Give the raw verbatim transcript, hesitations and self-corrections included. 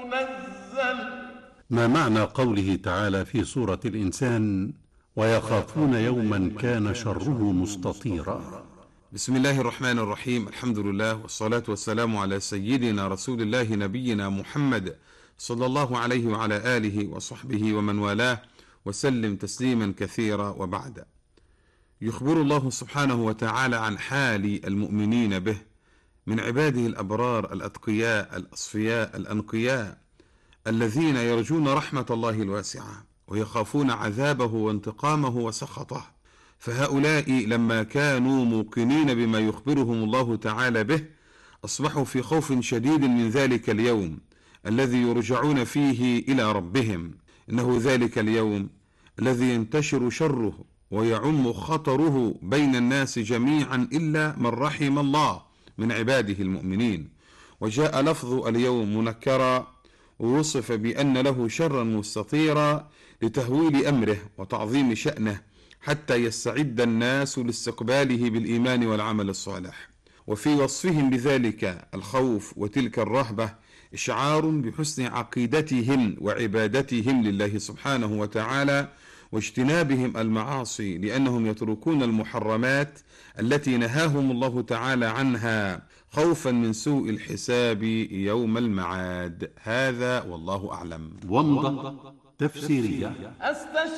منزل. ما معنى قوله تعالى في سورة الإنسان ويخافون يوما كان شره مستطيرا؟ بسم الله الرحمن الرحيم. الحمد لله والصلاة والسلام على سيدنا رسول الله نبينا محمد صلى الله عليه وعلى آله وصحبه ومن والاه وسلم تسليما كثيرا. وبعد، يخبر الله سبحانه وتعالى عن حال المؤمنين به من عباده الأبرار الأتقياء الأصفياء الأنقياء الذين يرجون رحمة الله الواسعة ويخافون عذابه وانتقامه وسخطه. فهؤلاء لما كانوا موقنين بما يخبرهم الله تعالى به أصبحوا في خوف شديد من ذلك اليوم الذي يرجعون فيه إلى ربهم. إنه ذلك اليوم الذي ينتشر شره ويعم خطره بين الناس جميعا إلا من رحم الله من عباده المؤمنين. وجاء لفظ اليوم منكرا ووصف بأن له شرا مستطيرا لتهويل أمره وتعظيم شأنه حتى يستعد الناس لاستقباله بالإيمان والعمل الصالح. وفي وصفهم بذلك الخوف وتلك الرهبة إشعار بحسن عقيدتهم وعبادتهم لله سبحانه وتعالى واجتنابهم المعاصي، لأنهم يتركون المحرمات التي نهاهم الله تعالى عنها خوفا من سوء الحساب يوم المعاد. هذا والله أعلم. ومضة تفسيرية.